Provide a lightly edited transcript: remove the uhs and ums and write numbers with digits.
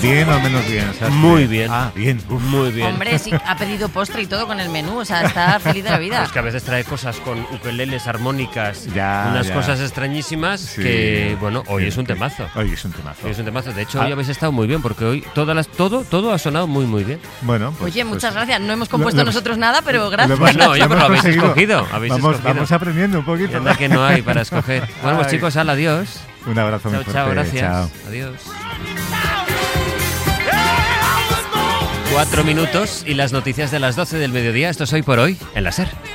¿Bien o menos bien? Sastre? Muy bien. Ah, bien. Muy bien. Hombre, sí, ha pedido postre y todo con el menú, o sea, está feliz de la vida. Es que a veces trae cosas con ukeleles, armónicas, Ya, unas ya. cosas extrañísimas Sí. que, bueno, hoy Sí, es un sí. temazo. Hoy es un temazo. Hoy es un temazo. De hecho, Ah. hoy habéis estado muy bien porque hoy todo ha sonado muy, muy bien. Bueno, pues, Oye, muchas pues, gracias. No hemos compuesto lo- nosotros nada, pero lo gracias. hemos- No, oye, lo pero hemos habéis conseguido. escogido, habéis escogido. Vamos aprendiendo un poquito. Anda que no hay para escoger. Bueno, pues Ay. chicos, adiós. Un abrazo muy Chao, fuerte. chao, gracias. Chao. Adiós. 4 minutos y las noticias de las 12 del mediodía. Esto es Hoy por Hoy en la SER.